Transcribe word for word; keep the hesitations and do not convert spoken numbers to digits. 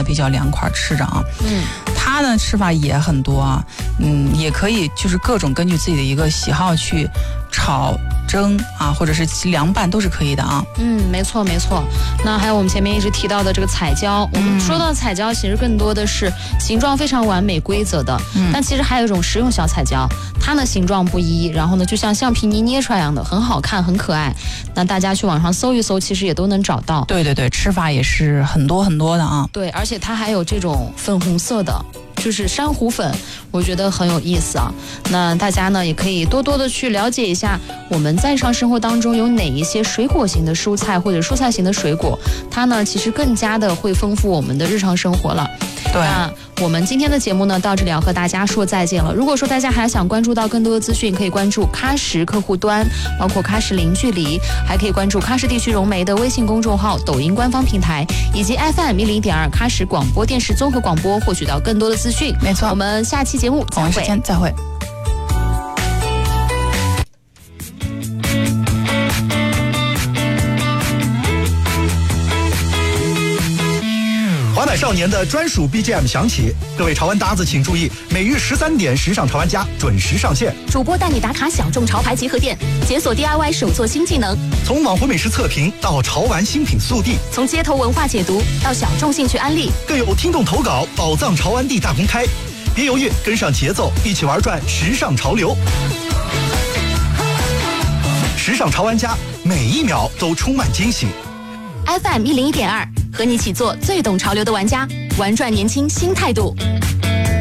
的比较凉快吃着啊。 嗯， 它呢吃法也很多啊，嗯，也可以就是各种根据自己的一个喜好去炒、蒸啊，或者是凉拌都是可以的啊。 嗯，没错没错。那还有我们前面一直提到的这个彩椒，我们说到的彩椒其实更多的是形状非常完美规则的，嗯，但其实还有一种食用小彩椒，它呢形状不一，然后呢就像橡皮泥捏出来一样的，很好看很可爱。那大家去网上搜一搜，其实也都能找到。 对对对，吃法也是很多很多的啊。 对，而且它还有这种粉红色的，就是珊瑚粉，我觉得很有意思啊。那大家呢也可以多多的去了解一下我们在日常生活当中有哪一些水果型的蔬菜或者蔬菜型的水果，它呢其实更加的会丰富我们的日常生活了。 对， 那我们今天的节目呢到这里要和大家说再见了。如果说大家还想关注到更多的资讯，可以关注喀什客户端，包括喀什零距离，还可以关注喀什地区融媒的微信公众号、抖音官方平台，以及 F M 一零点二喀什广播电视综合广播，获取到更多的资讯。 没错， 我们下期节目再会。 同一时间再会。 华乃少年的专属 B G M 响起，各位潮玩搭子请注意，每日十三点，时尚潮玩家准时上线。 主播带你打卡小众潮牌集合店，解锁 D I Y 手作新技能。 从网红美食测评到潮玩新品速递， 从街头文化解读到小众兴趣安利， 更有听众投稿宝藏潮玩地大公开。别犹豫，跟上节奏，一起玩转时尚潮流。时尚潮玩家，每一秒都充满惊喜。 F M 一零一点二，和你一起做最懂潮流的玩家，玩转年轻新态度。